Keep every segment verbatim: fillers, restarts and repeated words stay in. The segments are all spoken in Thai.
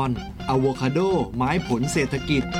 อนอะโวคาโดไม้ผลเศรษฐกิจ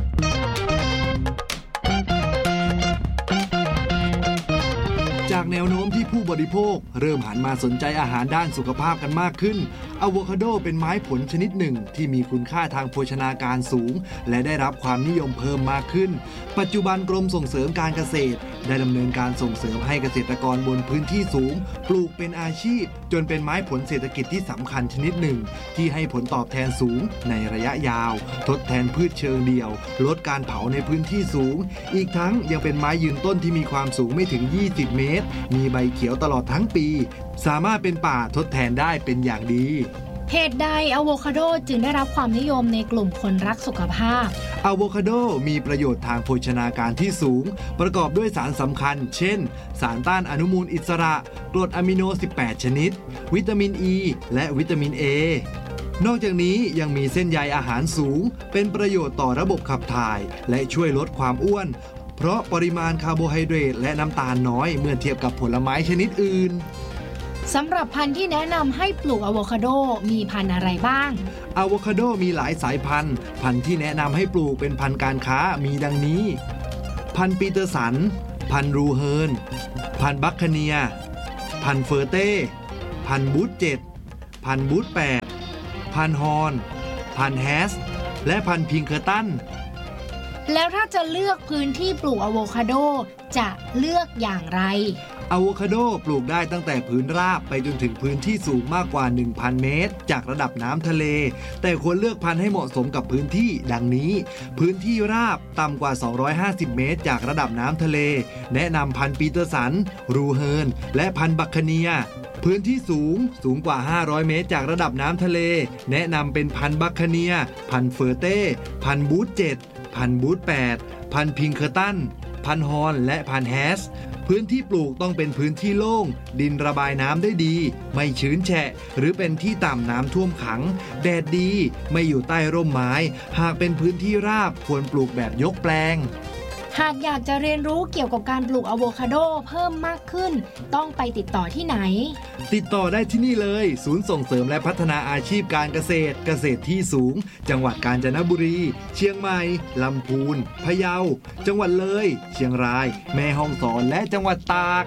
จากแนวโน้มที่ผู้บริโภคเริ่มหันมาสนใจอาหารด้านสุขภาพกันมากขึ้นอะโวคาโดเป็นไม้ผลชนิดหนึ่งที่มีคุณค่าทางโภชนาการสูงและได้รับความนิยมเพิ่มมากขึ้นปัจจุบันกรมส่งเสริมการเกษตรได้ดำเนินการส่งเสริมให้เกษตรกรบนพื้นที่สูงปลูกเป็นอาชีพจนเป็นไม้ผลเศรษฐกิจที่สำคัญชนิดหนึ่งที่ให้ผลตอบแทนสูงในระยะยาวทดแทนพืชเชิงเดี่ยวลดการเผาในพื้นที่สูงอีกทั้งยังเป็นไม้ยืนต้นที่มีความสูงไม่ถึงยี่สิบเมตรมีใบเขียวตลอดทั้งปีสามารถเป็นป่าทดแทนได้เป็นอย่างดีเหตุใดอะโวคาโดจึงได้รับความนิยมในกลุ่มคนรักสุขภาพอะโวคาโดมีประโยชน์ทางโภชนาการที่สูงประกอบด้วยสารสำคัญเช่นสารต้านอนุมูลอิสระกรดอะมิโนสิบแปดชนิดวิตามิน E และวิตามิน A นอกจากนี้ยังมีเส้นใยอาหารสูงเป็นประโยชน์ต่อระบบขับถ่ายและช่วยลดความอ้วนเพราะปริมาณคาร์โบไฮเดรตและน้ำตาลน้อยเมื่อเทียบกับผลไม้ชนิดอื่นสำหรับพันธุ์ที่แนะนำให้ปลูกอะโวคาโดมีพันธุ์อะไรบ้างอะโวคาโดมีหลายสายพันธุ์พันธุ์ที่แนะนำให้ปลูกเป็นพันธุ์การค้ามีดังนี้พันธุ์ปีเตอร์สันพันธุ์รูเฮิร์นพันธุ์บัคคาเนียพันธุ์เฟอร์เต้พันธุ์บูทเจ็ดพันธุ์บูทแปดพันธุ์ฮอนพันธุ์แฮสและพันธุ์พิงเคอร์ตันแล้วถ้าจะเลือกพื้นที่ปลูกอะโวคาโดจะเลือกอย่างไรอะโวคาโดปลูกได้ตั้งแต่พื้นราบไปจนถึงพื้นที่สูงมากกว่า หนึ่งพัน เมตรจากระดับน้ำทะเลแต่ควรเลือกพันธุ์ให้เหมาะสมกับพื้นที่ดังนี้พื้นที่ราบต่ำกว่าสองร้อยห้าสิบเมตรจากระดับน้ำทะเลแนะนำพันธุ์ปีเตอร์สันรูเฮิร์นและพันธุ์บัคคาเนียพื้นที่สูงสูงกว่าห้าร้อยเมตรจากระดับน้ำทะเลแนะนำเป็นพันธุ์บัคคาเนียพันธุ์เฟอร์เต้พันธุ์บูทเจ็ดพันธุ์บูทแปดพันธุ์พิงเคอร์ตันพันธุ์ฮอนและพันธุ์แฮสพื้นที่ปลูกต้องเป็นพื้นที่โล่งดินระบายน้ำได้ดีไม่ชื้นแฉะหรือเป็นที่ต่ำน้ำท่วมขังแดดดีไม่อยู่ใต้ร่มไม้หากเป็นพื้นที่ราบควรปลูกแบบยกแปลงหากอยากจะเรียนรู้เกี่ยวกับการปลูกอะโวคาโดเพิ่มมากขึ้นต้องไปติดต่อที่ไหนติดต่อได้ที่นี่เลยศูนย์ส่งเสริมและพัฒนาอาชีพการเกษตรเกษตรที่สูงจังหวัดกาญจนบุรีเชียงใหม่ลำพูนพะเยาจังหวัดเลยเชียงรายแม่ฮ่องสอนและจังหวัดตาก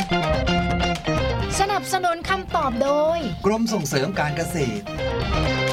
สนับสนุนคำตอบโดยกรมส่งเสริมการเกษตร